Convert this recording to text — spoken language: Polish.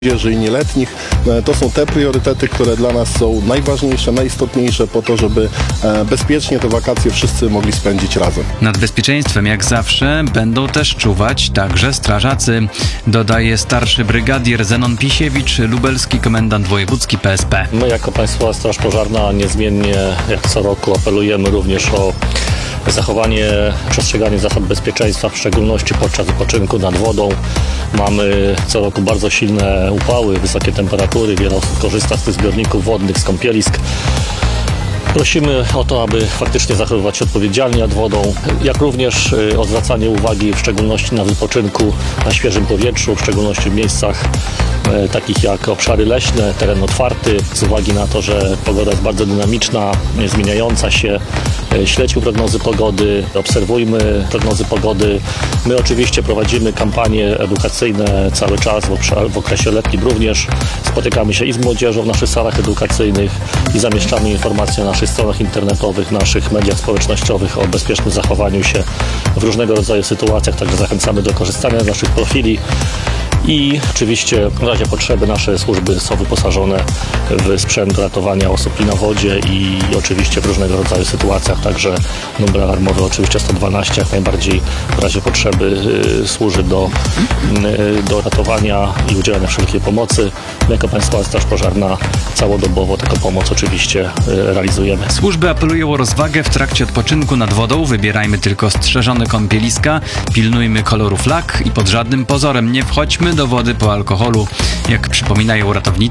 młodzieży i nieletnich. To są te priorytety, które dla nas są najważniejsze, najistotniejsze po to, żeby bezpiecznie te wakacje wszyscy mogli spędzić razem. Nad bezpieczeństwem jak zawsze będą też czuwać także strażacy, dodaje starszy brygadier Zenon Pisiewicz, lubelski komendant wojewódzki PSP. My jako Państwowa Straż Pożarna niezmiennie jak co roku apelujemy również o zachowanie, przestrzeganie zasad bezpieczeństwa, w szczególności podczas wypoczynku nad wodą. Mamy co roku bardzo silne upały, wysokie temperatury, wiele osób korzysta z tych zbiorników wodnych, z kąpielisk. Prosimy o to, aby faktycznie zachowywać się odpowiedzialnie nad wodą, jak również o zwracanie uwagi w szczególności na wypoczynku na świeżym powietrzu, w szczególności w miejscach takich jak obszary leśne, teren otwarty, z uwagi na to, że pogoda jest bardzo dynamiczna, zmieniająca się. Śledźmy prognozy pogody, obserwujmy prognozy pogody. My oczywiście prowadzimy kampanie edukacyjne cały czas, w okresie letnim również. Spotykamy się i z młodzieżą w naszych salach edukacyjnych i zamieszczamy informacje na naszych stronach internetowych, naszych mediach społecznościowych o bezpiecznym zachowaniu się w różnego rodzaju sytuacjach, także zachęcamy do korzystania z naszych profili. I oczywiście w razie potrzeby nasze służby są wyposażone w sprzęt ratowania osób i na wodzie i oczywiście w różnego rodzaju sytuacjach, także numer alarmowy oczywiście 112 jak najbardziej w razie potrzeby służy do ratowania i udzielania wszelkiej pomocy. My jako Państwowa Straż Pożarna całodobowo taką pomoc oczywiście realizujemy. Służby apelują o rozwagę w trakcie odpoczynku nad wodą, wybierajmy tylko strzeżone kąpieliska, pilnujmy koloru flag i pod żadnym pozorem nie wchodźmy do wody po alkoholu. Jak przypominają ratownicy,